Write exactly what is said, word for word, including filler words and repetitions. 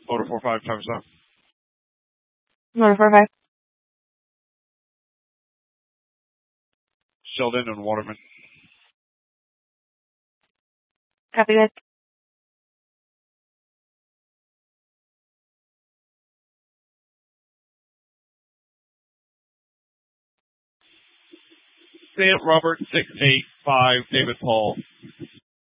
Motor four five, time stop. Motor four five. Sheldon and Waterman. Copy that. Saint Robert six eight five, David Paul.